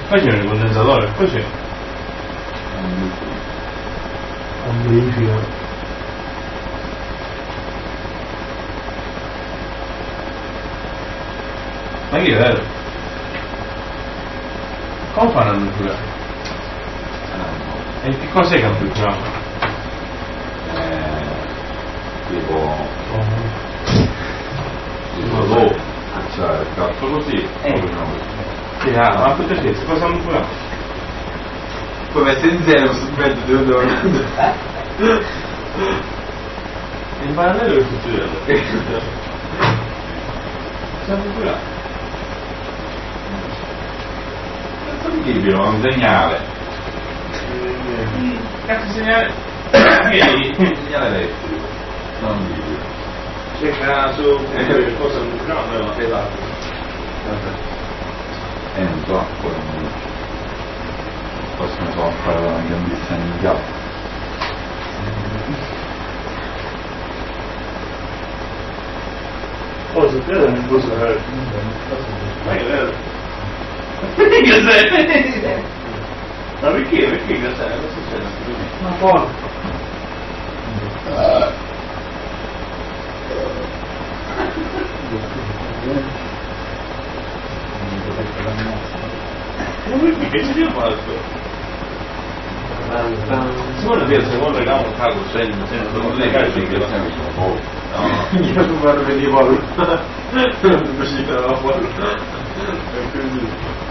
Poi c'è il condensatore, poi c'è. Amplifica. Ma che è vero? Come fanno a amplificare? E che cos'è che amplifichiamo? Tipo dopo, cioè il cazzo così. Sì, ma perché cosa amplifichiamo? Poi mettere insieme questo mezzo di dove In parallelo che succede? Cosa amplifichiamo? Cazzo di libro, un segnale. Cazzo segnale? Segnale elettrico, non libro. Cerca su cosa no, esatto. Non so, poi non possono so fare una grandissima minchiata. Oh, sapete non posso fare. Ma che vero? Cos'è? Ma perché? Perché cos'è? Cosa succede? Ma porco. Che ci sia fatto? Secondo te, secondo che ha un caso senza le carte che siamo no, io non guardo per di pollo non mi uscita dalla pollo e quindi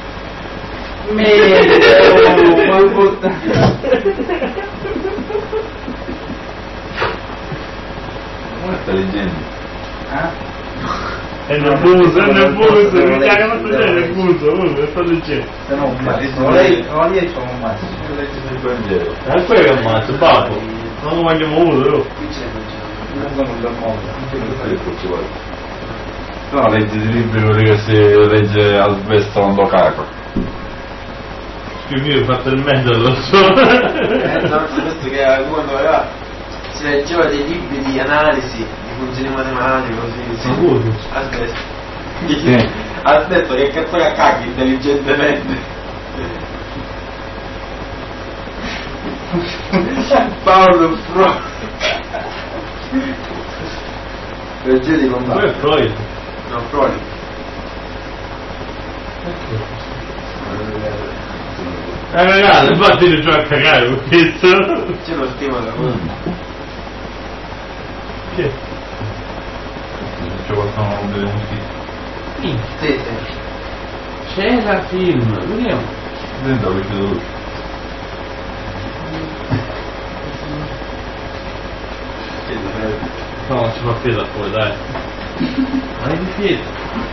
come sta leggendo? È nel fuso, mi cagano tutti nel fuso, sto leggendo. Non lei c'è un mazzo. Legge del Vangelo. Ma quello è un mazzo, babbo. Non lo vogliamo uno, Non da modo. No, legge di libri quelli che si legge al svesto quando cago. Io ho fatto il mezzo, lo so. Questo che quando aveva si leggeva dei libri di analisi di funzioni matematiche così. Aspetta che cazzo che caghi intelligentemente. Paolo Freud. Leggeri di combattere. Quello è Freud. No, Freud. Ragazzi, infatti lo gioco a cagare con questo. C'è lo stimolo. Che? C'è qualcuno che vede un film. Sì. C'era film, vediamo. Dentro avete luce. No, ci fa pietra poi, dai. Ma è di pietra.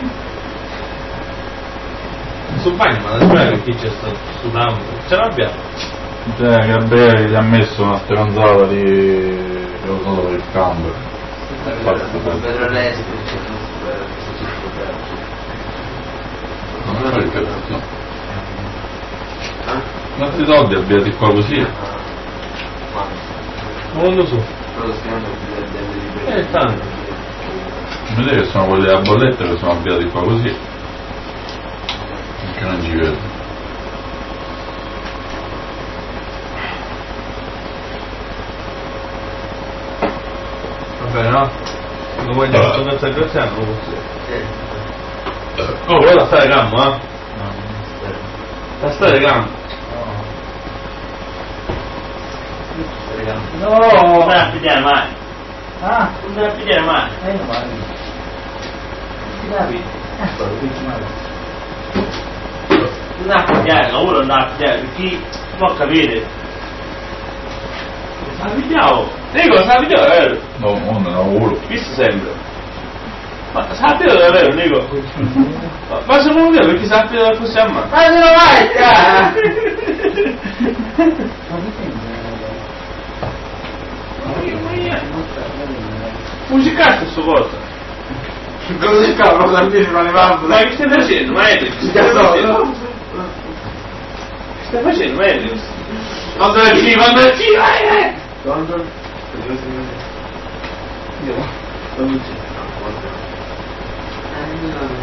Sul bagno, ma non è che chi c'è stato sudando. Ce l'abbiamo. Cioè, Gabriele gli ha messo una speranzata di... lo so per il cambio. Pedro Lesbi, Non è il cazzo. Quanti soldi abbiate qua così? Non lo so. Tanto. Vedete che sono quelli della bolletta che sono abbiati qua così. Perché non ci vedo. Va bene, no? Lo vogliamo tornare a Graziano? Oh, guarda sta telegramma, La sta telegramma. No, non me la pigliare mai. Non me la pigliare mai. non vale. Ti capi? Non la pigliare, lavoro non la pigliare, per chi può capire. Sa pigliavo. Dico, sa pigliavo davvero. No, non lavoro. Visto sempre. Ma sa pigliavo davvero, dico. Ma se non vedo perché sa pigliavo così a mano. Ma non vai! Musicato sto cosa. Cosa si fa? Cosa mi fa le valvole? Ma che stai facendo, Maedrix? Che stai facendo? Che stai facendo, Maedrix? Quando è il vai! Quando? Io. Non c'è.